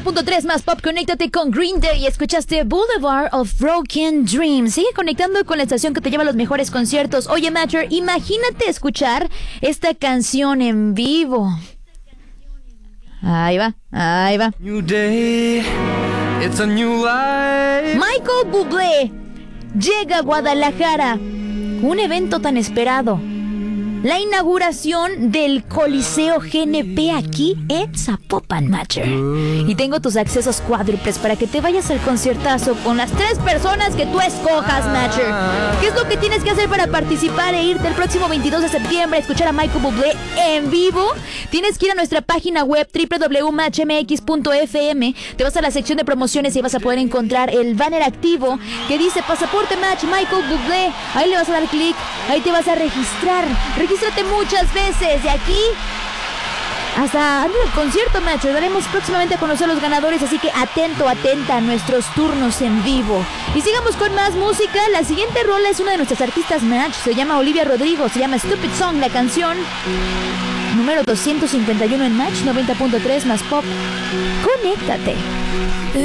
90.3 más pop, conéctate con Green Day y escuchaste Boulevard of Broken Dreams. Sigue conectando con la estación que te lleva a los mejores conciertos. Oye, Matcher, imagínate escuchar esta canción en vivo. Ahí va. New day, it's a new life. Michael Bublé llega a Guadalajara. Un evento tan esperado. La inauguración del Coliseo GNP aquí en Zapopan, Matcher. Y tengo tus accesos cuádruples para que te vayas al conciertazo con las 3 personas que tú escojas, Matcher. ¿Qué es lo que tienes que hacer para participar e irte el próximo 22 de septiembre a escuchar a Michael Bublé en vivo? Tienes que ir a nuestra página web www.matchmx.fm. Te vas a la sección de promociones y vas a poder encontrar el banner activo que dice Pasaporte Match Michael Bublé. Ahí le vas a dar clic, ahí te vas a registrar. Regístrate muchas veces de aquí hasta el concierto, Matcher. Daremos próximamente a conocer a los ganadores, así que atenta a nuestros turnos en vivo. Y sigamos con más música. La siguiente rola es una de nuestras artistas, Match. Se llama Olivia Rodrigo, se llama Stupid Song, la canción número 251 en Match 90.3 más pop. Conéctate.